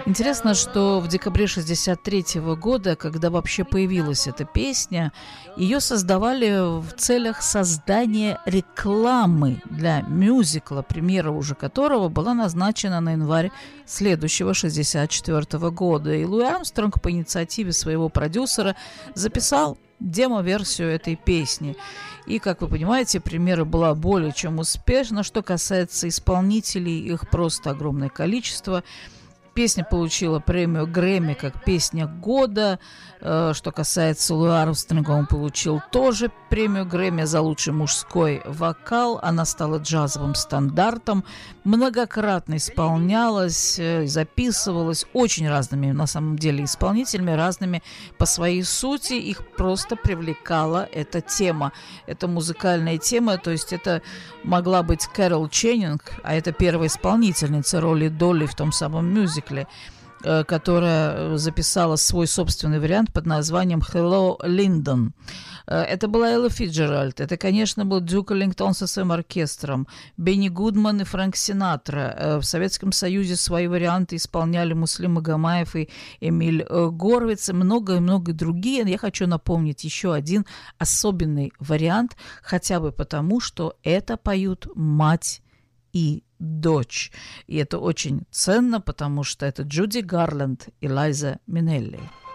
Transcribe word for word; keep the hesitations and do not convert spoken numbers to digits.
Интересно, что в декабре шестьдесят третьего года, когда вообще появилась эта песня, ее создавали в целях создания рекламы для мюзикла, премьера уже которого была назначена на январь следующего шестьдесят четвертого года. И Луи Армстронг по инициативе своего продюсера записал демо-версию этой песни. И, как вы понимаете, премьера была более чем успешна. Что касается исполнителей, их просто огромное количество. Песня получила премию Грэмми как «Песня года». Что касается Луи Армстронга, он получил тоже премию Грэмми за лучший мужской вокал. Она стала джазовым стандартом, многократно исполнялась, записывалась очень разными, на самом деле, исполнителями, разными по своей сути. Их просто привлекала эта тема, эта музыкальная тема. То есть это могла быть Кэрол Ченнинг, а это первая исполнительница роли Долли в том самом мюзикле, которая записала свой собственный вариант под названием «Hello, Lyndon». Это была Элла Фицджеральд, это, конечно, был Дюк Эллингтон со своим оркестром, Бенни Гудман и Фрэнк Синатра. В Советском Союзе свои варианты исполняли Муслим Магомаев и Эмиль Горвиц, и много-много другие. Я хочу напомнить еще один особенный вариант, хотя бы потому, что это поют мать и дочь. И это очень ценно, потому что это Джуди Гарленд и Лайза Минелли.